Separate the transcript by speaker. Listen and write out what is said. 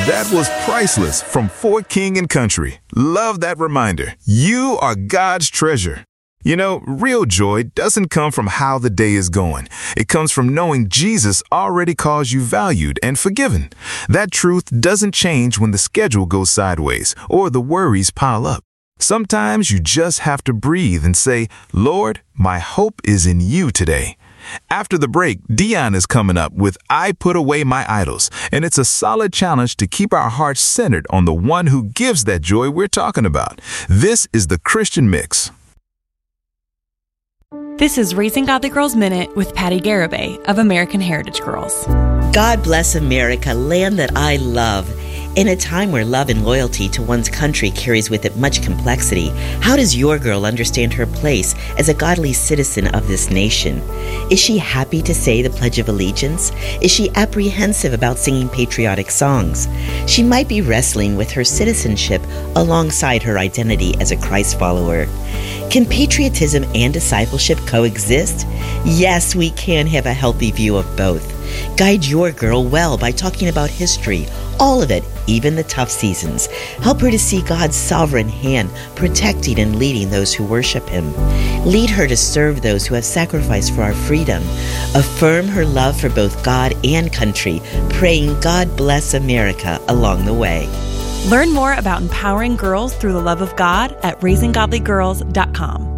Speaker 1: That was Priceless from Fort King and Country. Love that reminder. You are God's treasure. You know, real joy doesn't come from how the day is going. It comes from knowing Jesus already calls you valued and forgiven. That truth doesn't change when the schedule goes sideways or the worries pile up. Sometimes you just have to breathe and say, Lord, my hope is in you today. After the break, Dion is coming up with I Put Away My Idols, and it's a solid challenge to keep our hearts centered on the one who gives that joy we're talking about. This is the Christian Mix.
Speaker 2: This is Raising Godly Girls Minute with Patty Garibay of American Heritage Girls.
Speaker 3: God bless America, land that I love. In a time where love and loyalty to one's country carries with it much complexity, how does your girl understand her place as a godly citizen of this nation? Is she happy to say the Pledge of Allegiance? Is she apprehensive about singing patriotic songs? She might be wrestling with her citizenship alongside her identity as a Christ follower. Can patriotism and discipleship coexist? Yes, we can have a healthy view of both. Guide your girl well by talking about history, all of it, even the tough seasons. Help her to see God's sovereign hand protecting and leading those who worship Him. Lead her to serve those who have sacrificed for our freedom. Affirm her love for both God and country, praying God bless America along the way.
Speaker 2: Learn more about empowering girls through the love of God at raisinggodlygirls.com.